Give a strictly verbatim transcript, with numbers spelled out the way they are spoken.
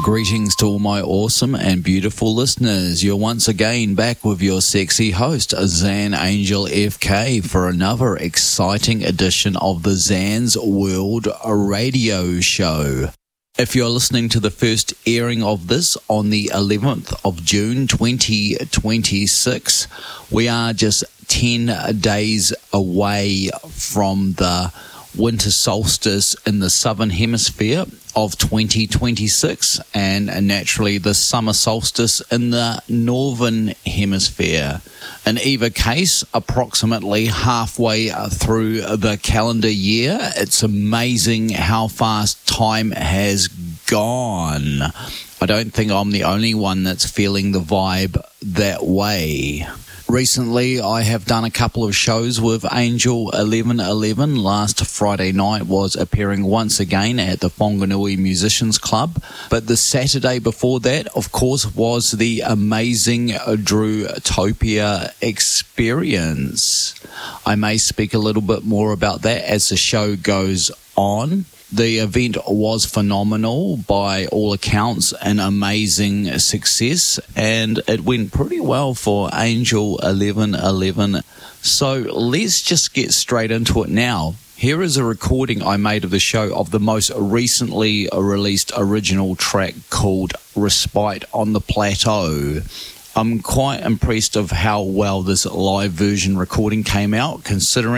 Greetings to all my awesome and beautiful listeners. You're once again back with your sexy host, Zan Angel F K, for another exciting edition of the Zan's World Radio Show. If you're listening to the first airing of this on the eleventh of June twenty twenty-six, we are just ten days away from the winter solstice in the southern hemisphere of twenty twenty-six, and naturally the summer solstice in the northern hemisphere. In either case, approximately halfway through the calendar year. It's amazing how fast time has gone. I don't think I'm the only one that's feeling the vibe that way. Recently, I have done a couple of shows with Angel eleven eleven. Last Friday night was appearing once again at the Whanganui Musicians Club. But the Saturday before that, of course, was the amazing Drewtopia experience. I may speak a little bit more about that as the show goes on. The event was phenomenal, by all accounts, an amazing success, and it went pretty well for Angel eleven eleven. So let's just get straight into it now. Here is a recording I made of the show of the most recently released original track called Respite on the Plateau. I'm quite impressed of how well this live version recording came out, considering